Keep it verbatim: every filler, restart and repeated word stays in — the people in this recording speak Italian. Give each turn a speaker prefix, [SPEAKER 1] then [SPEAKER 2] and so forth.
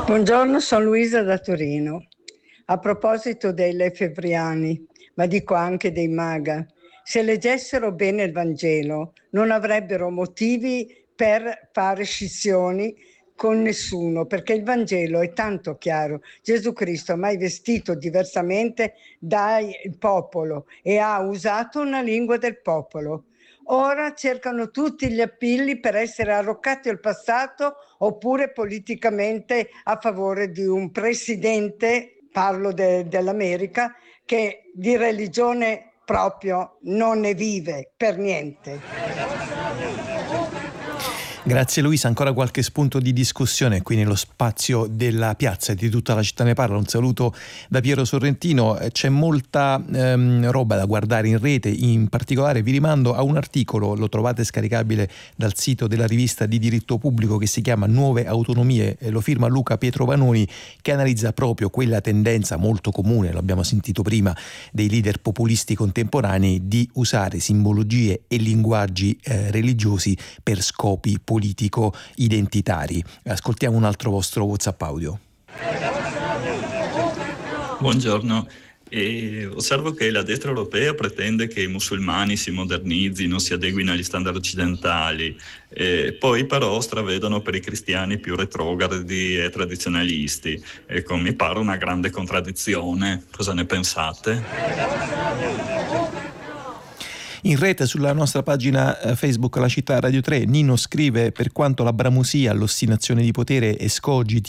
[SPEAKER 1] Buongiorno, sono Luisa da Torino. A proposito dei lefebvriani, ma dico anche dei MAGA, se leggessero bene il Vangelo non avrebbero motivi per fare scissioni con nessuno, perché il Vangelo è tanto chiaro. Gesù Cristo ha mai vestito diversamente dal popolo e ha usato una lingua del popolo. Ora cercano tutti gli appigli per essere arroccati al passato oppure politicamente a favore di un presidente, parlo de- dell'America, che di religione proprio non ne vive per niente.
[SPEAKER 2] Grazie Luisa, ancora qualche spunto di discussione qui nello spazio della piazza e di tutta la città ne parla. Un saluto da Piero Sorrentino. C'è molta ehm, roba da guardare in rete, in particolare vi rimando a un articolo, lo trovate scaricabile dal sito della rivista di diritto pubblico che si chiama Nuove Autonomie, e lo firma Luca Pietro Vanoni, che analizza proprio quella tendenza molto comune, lo abbiamo sentito prima, dei leader populisti contemporanei di usare simbologie e linguaggi eh, religiosi per scopi politici politico-identitari. Ascoltiamo un altro vostro WhatsApp audio.
[SPEAKER 3] Buongiorno. E osservo che la destra europea pretende che i musulmani si modernizzino, si adeguino agli standard occidentali, e poi però stravedono per i cristiani più retrogradi e tradizionalisti. Ecco, mi pare una grande contraddizione. Cosa ne pensate?
[SPEAKER 2] In rete sulla nostra pagina Facebook La Città Radio tre, Nino scrive: per quanto la bramosia, l'ostinazione di potere escogiti